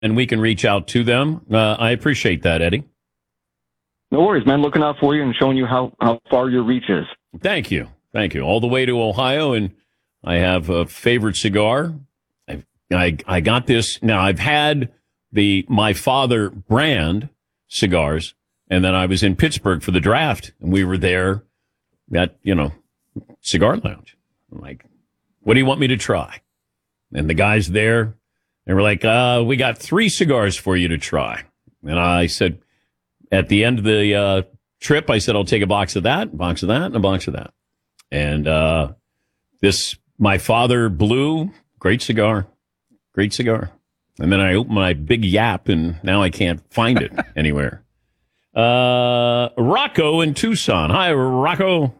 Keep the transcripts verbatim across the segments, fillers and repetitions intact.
and we can reach out to them. Uh, I appreciate that, Eddie. No worries, man. Looking out for you and showing you how, how far your reach is. Thank you. Thank you. All the way to Ohio, and I have a favorite cigar. I, I, I got this. Now, I've had the My Father brand cigars, and then I was in Pittsburgh for the draft, and we were there at, you know, Cigar Lounge. I'm like, what do you want me to try? And the guys there, they were like, uh, we got three cigars for you to try. And I said, at the end of the uh, trip, I said, I'll take a box of that, a box of that, and a box of that. And uh, this, My Father Blue, great cigar, great cigar. And then I opened my big yap, and now I can't find it anywhere. Uh, Rocco in Tucson. Hi, Rocco.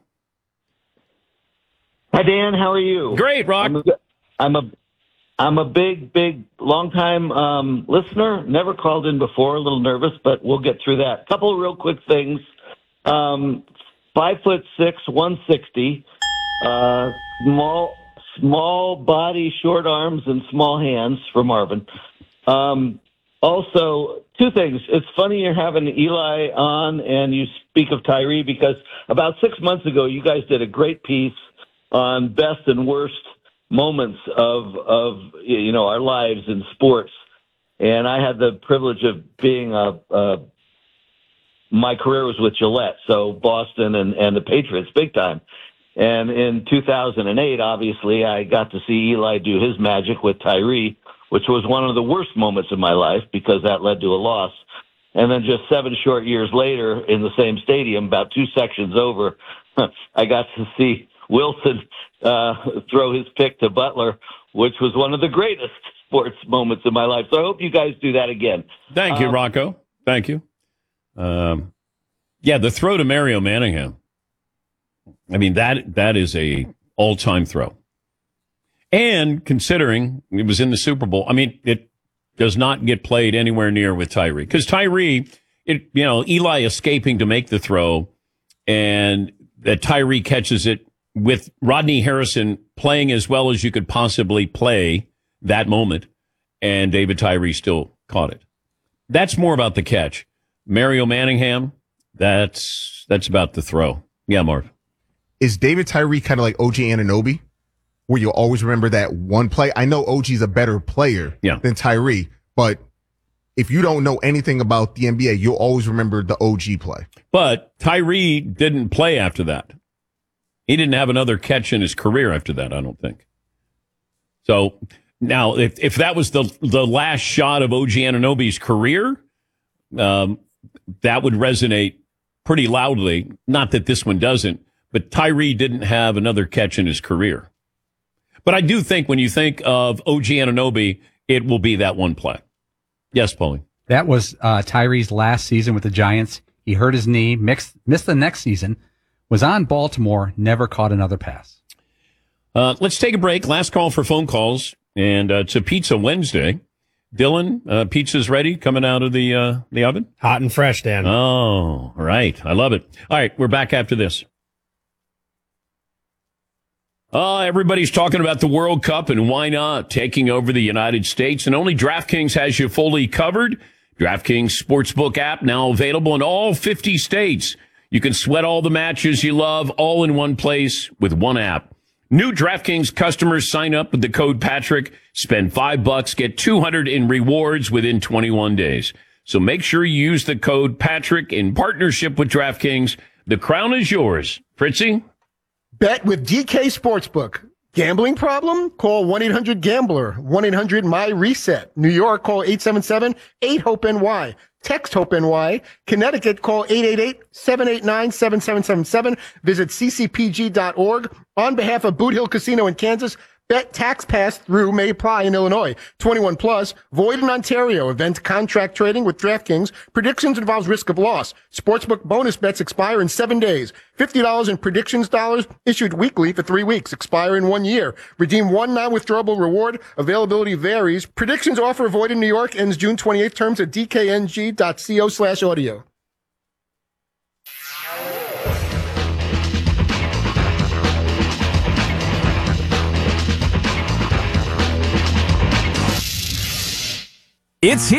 Hi, Dan. How are you? Great, Rock. I'm a, I'm a, I'm a big, big, long-time um, listener. Never called in before. A little nervous, but we'll get through that. Couple of real quick things. Um, five foot six, one sixty. Uh, small, small body, short arms, and small hands for Marvin. Um, also, two things. It's funny you're having Eli on and you speak of Tyree because about six months ago, you guys did a great piece on best and worst moments of, of, you know, our lives in sports. And I had the privilege of being a, a my career was with Gillette, so Boston and, and the Patriots big time. And in two thousand eight, obviously, I got to see Eli do his magic with Tyree, which was one of the worst moments of my life because that led to a loss. And then just seven short years later in the same stadium, about two sections over, I got to see Wilson uh, throw his pick to Butler, which was one of the greatest sports moments in my life. So I hope you guys do that again. Thank you, um, Rocco. Thank you. Um, yeah, the throw to Mario Manningham. I mean, that that is a all-time throw. And considering it was in the Super Bowl, I mean, it does not get played anywhere near with Tyree. Because Tyree, it, you know, Eli escaping to make the throw, and that Tyree catches it with Rodney Harrison playing as well as you could possibly play that moment, and David Tyree still caught it. That's more about the catch. Mario Manningham, that's that's about the throw. Yeah, Marv. Is David Tyree kind of like O G Anunoby, where you'll always remember that one play? I know O G's a better player yeah. than Tyree, but if you don't know anything about the N B A, you'll always remember the O G play. But Tyree didn't play after that. He didn't have another catch in his career after that, I don't think. So now, if if that was the the last shot of O G Anunoby's career, um, that would resonate pretty loudly. Not that this one doesn't, but Tyree didn't have another catch in his career. But I do think when you think of O G Anunoby, it will be that one play. Yes, Paulie. That was uh, Tyree's last season with the Giants. He hurt his knee, mixed, missed the next season, was on Baltimore, never caught another pass. Uh, let's take a break. Last call for phone calls. And uh, it's a Pizza Wednesday. Dylan, uh, pizza's ready, coming out of the uh, the oven? Hot and fresh, Dan. Oh, right. I love it. All right, we're back after this. Uh, everybody's talking about the World Cup, and why not? Taking over the United States, and only DraftKings has you fully covered. DraftKings Sportsbook app now available in all fifty states. You can sweat all the matches you love all in one place with one app. New DraftKings customers sign up with the code Patrick, spend five bucks, get two hundred in rewards within twenty-one days. So make sure you use the code Patrick in partnership with DraftKings. The crown is yours. Fritzy? Bet with D K Sportsbook. Gambling problem? Call one eight hundred gambler. one eight hundred my reset. New York, call eight seven seven eight hope N Y. Text HOPE-NY. Connecticut, call eight eight eight seven eight nine seven seven seven seven. Visit c c p g dot org. On behalf of Boot Hill Casino in Kansas, bet tax pass through may apply in Illinois. twenty-one plus, void in Ontario. Event contract trading with DraftKings. Predictions involves risk of loss. Sportsbook bonus bets expire in seven days. fifty dollars in predictions dollars issued weekly for three weeks. Expire in one year. Redeem one non-withdrawable reward. Availability varies. Predictions offer void in New York. Ends June twenty-eighth. Terms at d k n g dot co slash audio. It's here.